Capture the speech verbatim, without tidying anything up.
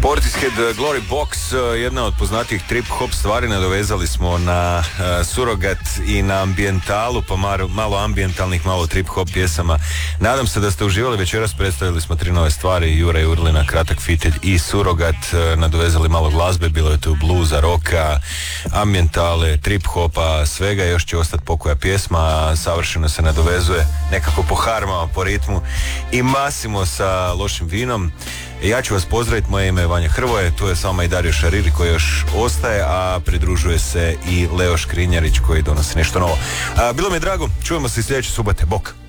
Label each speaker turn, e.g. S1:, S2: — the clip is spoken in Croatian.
S1: Portishead Glory Box, jedna od poznatijih trip-hop stvari, nadovezali smo na uh, Surogat i na Ambientalu, pa mar, malo ambientalnih, malo trip-hop pjesama. Nadam se da ste uživali večeras, predstavili smo tri nove stvari, Jura i Urlina, Kratak Fitelj i Surogat, uh, nadovezali malo glazbe, bilo je tu bluza, roka, ambientale, trip-hopa, svega, još će ostati pokoja pjesma, savršeno se nadovezuje, nekako poharmamo po ritmu i masimo sa lošim vinom. Ja ću vas pozdraviti, moje ime je Vanja Hrvoje, tu je samo i Dario Šariri koji još ostaje, a pridružuje se i Leo Škrinjarić koji donosi nešto novo. A, bilo mi je drago, čujemo se i sljedeće subote, bok!